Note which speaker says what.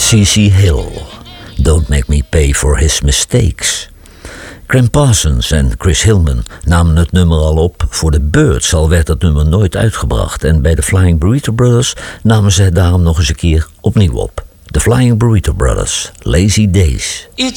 Speaker 1: C.C. Hill, Don't Make Me Pay for His Mistakes. Graham Parsons en Chris Hillman namen het nummer al op voor de Byrds, al werd dat nummer nooit uitgebracht. En bij de Flying Burrito Brothers namen ze het daarom nog eens een keer opnieuw op. De Flying Burrito Brothers, Lazy Days.
Speaker 2: Each